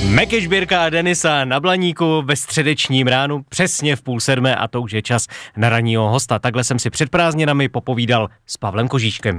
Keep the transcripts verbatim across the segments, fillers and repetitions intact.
Meky Žbírka a Denisa na Blaníku ve středečním ránu, přesně v půl sedmé a to už je čas na ranního hosta. Takhle jsem si před prázdninami popovídal s Pavlem Kožíškem.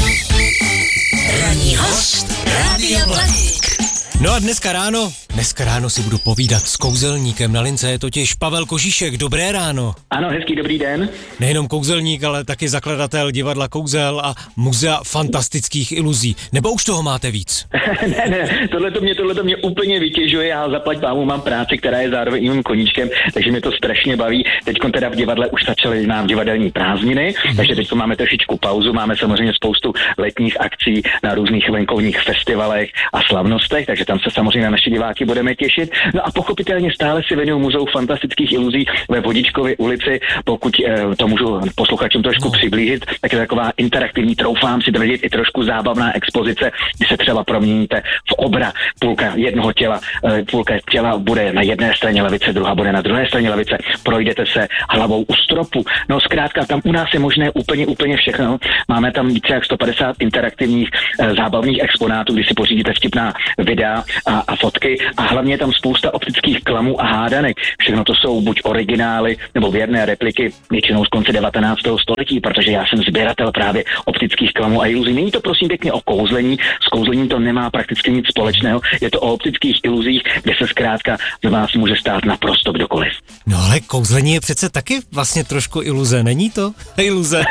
Ranní host Rádia Blaník. No a dneska ráno, dneska ráno si budu povídat s kouzelníkem. Na lince je totiž Pavel Kožíšek. Dobré ráno. Ano, hezký dobrý den. Nejenom kouzelník, ale taky zakladatel divadla Kouzel a muzea fantastických iluzí. Nebo už toho máte víc? ne, ne, tohleto mě, tohleto mě úplně vytěžuje. Já zaplať pámu mám práci, která je zároveň i mým koníčkem, takže mě to strašně baví. Teďko teda v divadle už začaly nám divadelní prázdniny, mm. takže teďko máme trošičku pauzu. Máme samozřejmě spoustu letních akcí na různých venkovních festivalech a slavnostech, takže tam se samozřejmě na naše diváky budeme těšit. No a pochopitelně stále si věnuju muzeu fantastických iluzí ve Vodičkově ulici. Pokud eh, to můžu posluchačům trošku no. přiblížit, tak je taková interaktivní, troufám si tvrdit, i trošku zábavná expozice, kdy se třeba proměníte v obra. Půlka jednoho těla, eh, půlka těla bude na jedné straně lavice, druhá bude na druhé straně lavice. Projdete se hlavou u stropu. No zkrátka, tam u nás je možné úplně, úplně všechno. Máme tam více jak sto padesát interaktivních eh, zábavných exponátů, kdy si pořídíte vtipná videa A, a fotky a hlavně je tam spousta optických klamů a hádanek. Všechno to jsou buď originály nebo věrné repliky, většinou z konce devatenáctého století, protože já jsem sběratel právě optických klamů a iluzí. Není to prosím pěkně o kouzlení, s kouzlením to nemá prakticky nic společného, je to o optických iluzích, kde se zkrátka z vás může stát naprosto kdokoliv. No ale kouzlení je přece taky vlastně trošku iluze, není to? Iluze.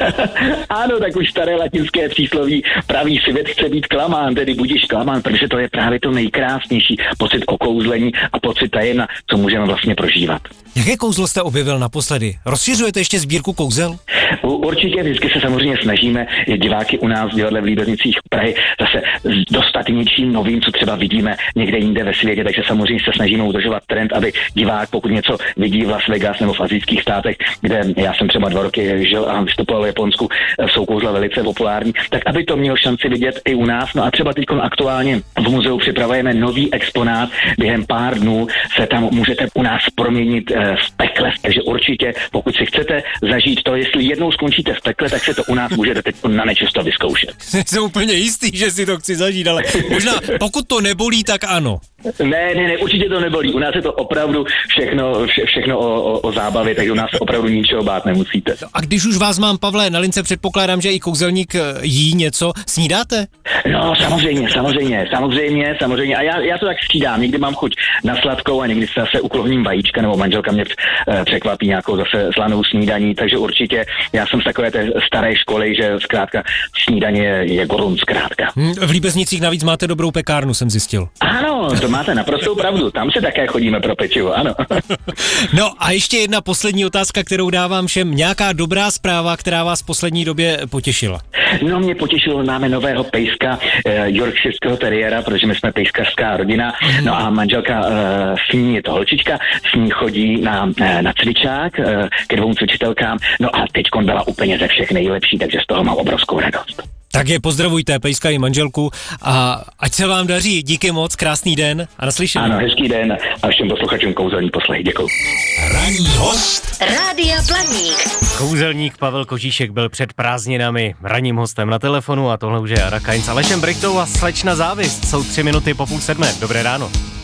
Ano, tak už staré latinské přísloví praví svět chce být klamán, tedy budíš klamán, protože to je právě to nejkrásnější pocit okouzlení a pocit tajemna, co můžeme vlastně prožívat. Jaké kouzlo jste objevil naposledy? Rozšiřujete ještě sbírku kouzel? Určitě, vždycky se samozřejmě snažíme diváky u nás v divadle v Líbeznicích Prahy zase dostat něčím novým, co třeba vidíme někde jinde ve světě, takže samozřejmě se snažíme udržovat trend, aby divák, pokud něco vidí v Las Vegas nebo v asijských státech, kde já jsem třeba dva roky žil a vystupoval v Japonsku, jsou kouzla velice populární, tak aby to měl šanci vidět i u nás. No a třeba teď aktuálně v muzeu připravujeme nový exponát, během pár dnů se tam můžete u nás proměnit v pekle, takže určitě, pokud si chcete zažít to, jestli jednou skončíte v pekle, tak se to u nás můžete teď na nečisto vyzkoušet. Jsem úplně jistý, že si to chci zažít, ale možná pokud to nebolí, tak ano. Ne, ne, ne, určitě to nebolí. U nás je to opravdu všechno, vše, všechno o, o, o zábavě, takže u nás se opravdu ničeho bát nemusíte. A když už vás mám, Pavle, na lince, předpokládám, že i kouzelník jí něco. Snídáte? No, samozřejmě, samozřejmě, samozřejmě, samozřejmě. A já, já to tak střídám. Někdy mám chuť na sladkou a někdy se zase uklohním vajíčka, nebo manželka mě překvapí nějakou zase slanou snídaní, takže určitě já jsem z takové té staré školy, že zkrátka snídaně je, je gorun zkrátka. Hmm, v Líbeznicích navíc máte dobrou pekárnu, jsem zjistil. Ano, to máte naprostou pravdu, tam se také chodíme pro pečivo, ano. No a ještě jedna poslední otázka, kterou dávám všem. Nějaká dobrá zpráva, která vás v poslední době potěšila? No, mě potěšilo, máme nového pejska, eh, Yorkshireského teriéra, protože my jsme pejskařská rodina, no a manželka eh, s ní je to holčička, s ní chodí na, eh, na cvičák eh, ke dvou cvičitelkám, no a teďkon byla úplně ze všech nejlepší, takže z toho mám obrovskou radost. Tak je pozdravujte, pejska i manželku a ať se vám daří. Díky moc, krásný den a naslyšenou. Ano, hezký den a všem posluchačům kouzelný poslech. Děkuji. Ranní host Rádia Blaník. Kouzelník Pavel Kožíšek byl před prázdninami ranním hostem na telefonu a tohle už je Ara Kainz s Alešem Brichtou a slečna Závist. Jsou tři minuty po půl sedmé. Dobré ráno.